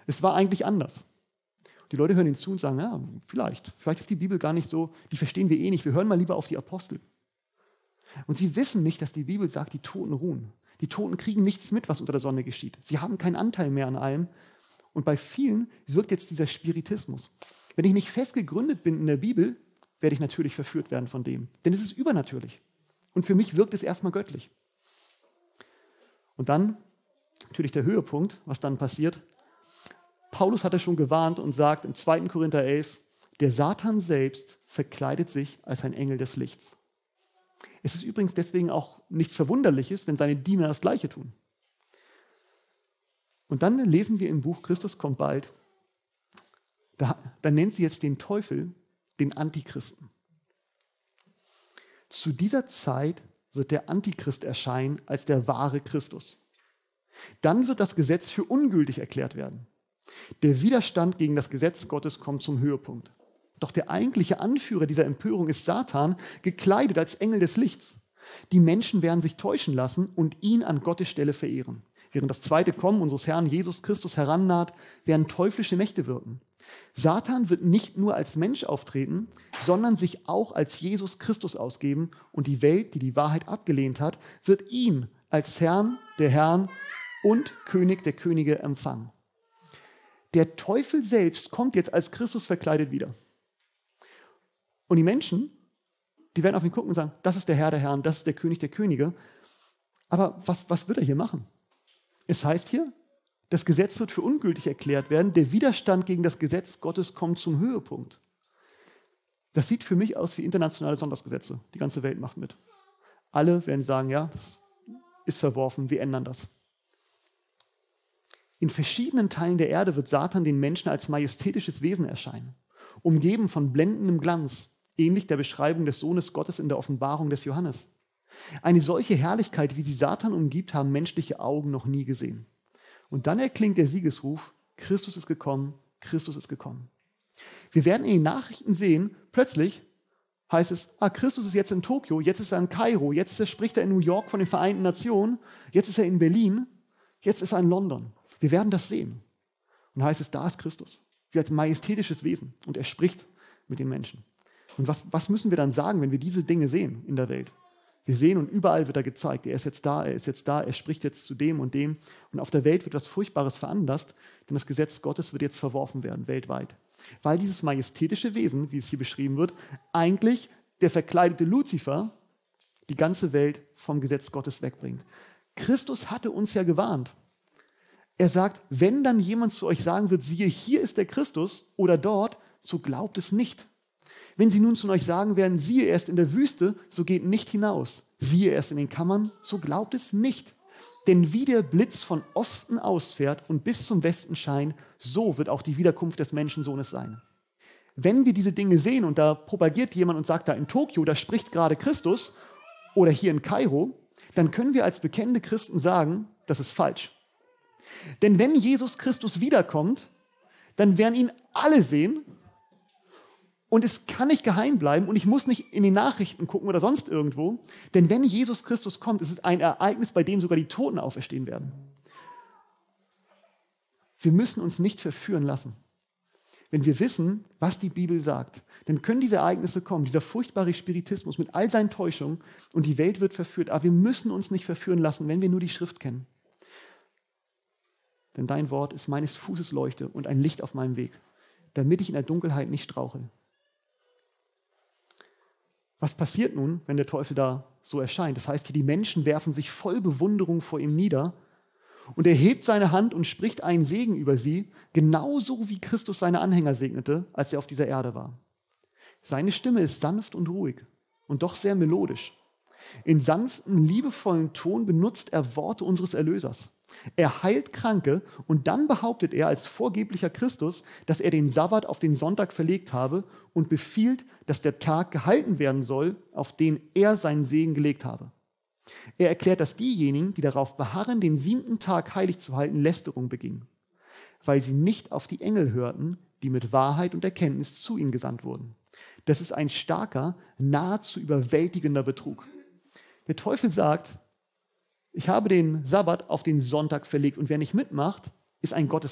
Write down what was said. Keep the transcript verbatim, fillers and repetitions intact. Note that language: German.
Es war eigentlich anders. Die Leute hören ihnen zu und sagen, ja, vielleicht, vielleicht ist die Bibel gar nicht so, die verstehen wir eh nicht, wir hören mal lieber auf die Apostel. Und sie wissen nicht, dass die Bibel sagt, die Toten ruhen. Die Toten kriegen nichts mit, was unter der Sonne geschieht. Sie haben keinen Anteil mehr an allem. Und bei vielen wirkt jetzt dieser Spiritismus. Wenn ich nicht fest gegründet bin in der Bibel, werde ich natürlich verführt werden von dem. Denn es ist übernatürlich. Und für mich wirkt es erstmal göttlich. Und dann, natürlich der Höhepunkt, was dann passiert. Paulus hatte schon gewarnt und sagt im zweiten Korinther elf, der Satan selbst verkleidet sich als ein Engel des Lichts. Es ist übrigens deswegen auch nichts Verwunderliches, wenn seine Diener das Gleiche tun. Und dann lesen wir im Buch Christus kommt bald, da, da nennt sie jetzt den Teufel den Antichristen. Zu dieser Zeit wird der Antichrist erscheinen als der wahre Christus. Dann wird das Gesetz für ungültig erklärt werden. Der Widerstand gegen das Gesetz Gottes kommt zum Höhepunkt. Doch der eigentliche Anführer dieser Empörung ist Satan, gekleidet als Engel des Lichts. Die Menschen werden sich täuschen lassen und ihn an Gottes Stelle verehren. Während das zweite Kommen unseres Herrn Jesus Christus herannaht, werden teuflische Mächte wirken. Satan wird nicht nur als Mensch auftreten, sondern sich auch als Jesus Christus ausgeben und die Welt, die die Wahrheit abgelehnt hat, wird ihn als Herrn der Herren und König der Könige empfangen. Der Teufel selbst kommt jetzt als Christus verkleidet wieder. Und die Menschen, die werden auf ihn gucken und sagen, das ist der Herr der Herren, das ist der König der Könige. Aber was, was wird er hier machen? Es heißt hier, das Gesetz wird für ungültig erklärt werden. Der Widerstand gegen das Gesetz Gottes kommt zum Höhepunkt. Das sieht für mich aus wie internationale Sonntagsgesetze. Die ganze Welt macht mit. Alle werden sagen, ja, das ist verworfen, wir ändern das. In verschiedenen Teilen der Erde wird Satan den Menschen als majestätisches Wesen erscheinen, umgeben von blendendem Glanz, ähnlich der Beschreibung des Sohnes Gottes in der Offenbarung des Johannes. Eine solche Herrlichkeit, wie sie Satan umgibt, haben menschliche Augen noch nie gesehen. Und dann erklingt der Siegesruf, Christus ist gekommen, Christus ist gekommen. Wir werden in den Nachrichten sehen, plötzlich heißt es, ah, Christus ist jetzt in Tokio, jetzt ist er in Kairo, jetzt ist er, spricht er in New York von den Vereinten Nationen, jetzt ist er in Berlin, jetzt ist er in London. Wir werden das sehen. Und heißt es, da ist Christus, wie als majestätisches Wesen und er spricht mit den Menschen. Und was, was müssen wir dann sagen, wenn wir diese Dinge sehen in der Welt? Wir sehen und überall wird er gezeigt, er ist jetzt da, er ist jetzt da, er spricht jetzt zu dem und dem. Und auf der Welt wird was Furchtbares veranlasst, denn das Gesetz Gottes wird jetzt verworfen werden, weltweit. Weil dieses majestätische Wesen, wie es hier beschrieben wird, eigentlich der verkleidete Luzifer die ganze Welt vom Gesetz Gottes wegbringt. Christus hatte uns ja gewarnt. Er sagt, wenn dann jemand zu euch sagen wird, siehe, hier ist der Christus oder dort, so glaubt es nicht. Wenn sie nun zu euch sagen werden, siehe, er ist in der Wüste, so geht nicht hinaus. Siehe, er ist in den Kammern, so glaubt es nicht. Denn wie der Blitz von Osten ausfährt und bis zum Westen scheint, so wird auch die Wiederkunft des Menschensohnes sein. Wenn wir diese Dinge sehen und da propagiert jemand und sagt, da in Tokio, da spricht gerade Christus oder hier in Kairo, dann können wir als bekennende Christen sagen, das ist falsch. Denn wenn Jesus Christus wiederkommt, dann werden ihn alle sehen. Und es kann nicht geheim bleiben und ich muss nicht in den Nachrichten gucken oder sonst irgendwo. Denn wenn Jesus Christus kommt, ist es ein Ereignis, bei dem sogar die Toten auferstehen werden. Wir müssen uns nicht verführen lassen. Wenn wir wissen, was die Bibel sagt, dann können diese Ereignisse kommen, dieser furchtbare Spiritismus mit all seinen Täuschungen und die Welt wird verführt. Aber wir müssen uns nicht verführen lassen, wenn wir nur die Schrift kennen. Denn dein Wort ist meines Fußes Leuchte und ein Licht auf meinem Weg, damit ich in der Dunkelheit nicht strauchle. Was passiert nun, wenn der Teufel da so erscheint? Das heißt, hier die Menschen werfen sich voll Bewunderung vor ihm nieder und er hebt seine Hand und spricht einen Segen über sie, genauso wie Christus seine Anhänger segnete, als er auf dieser Erde war. Seine Stimme ist sanft und ruhig und doch sehr melodisch. In sanftem, liebevollen Ton benutzt er Worte unseres Erlösers. Er heilt Kranke und dann behauptet er als vorgeblicher Christus, dass er den Sabbat auf den Sonntag verlegt habe und befiehlt, dass der Tag gehalten werden soll, auf den er seinen Segen gelegt habe. Er erklärt, dass diejenigen, die darauf beharren, den siebten Tag heilig zu halten, Lästerung begingen, weil sie nicht auf die Engel hörten, die mit Wahrheit und Erkenntnis zu ihnen gesandt wurden. Das ist ein starker, nahezu überwältigender Betrug. Der Teufel sagt, ich habe den Sabbat auf den Sonntag verlegt und wer nicht mitmacht, ist ein Gottes